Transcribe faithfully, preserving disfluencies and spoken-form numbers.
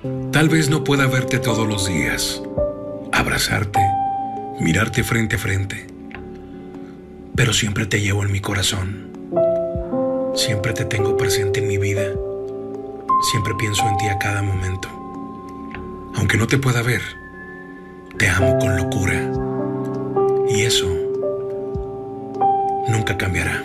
Tal vez no pueda verte todos los días, abrazarte, mirarte frente a frente, pero siempre te llevo en mi corazón. Siempre te tengo presente en mi vida. Siempre pienso en ti a cada momento. Aunque no te pueda ver, te amo con locura. Y eso nunca cambiará.